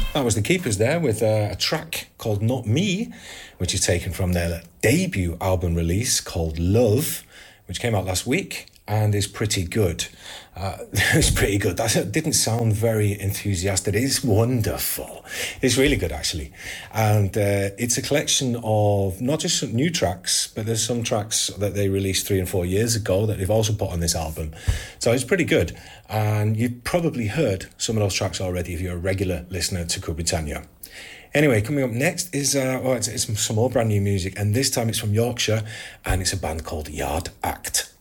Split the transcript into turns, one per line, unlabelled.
That was the Keepers there with a track called Not Me, which is taken from their debut album release called Love, which came out last week and is pretty good. It's pretty good. That didn't sound very enthusiastic. It's wonderful. It's really good, actually. And it's a collection of not just some new tracks, but there's some tracks that they released 3 and 4 years ago that they've also put on this album. So it's pretty good. And you've probably heard some of those tracks already if you're a regular listener to Cool Britannia. Anyway, coming up next is it's some more brand new music, and this time it's from Yorkshire, and it's a band called Yard Act.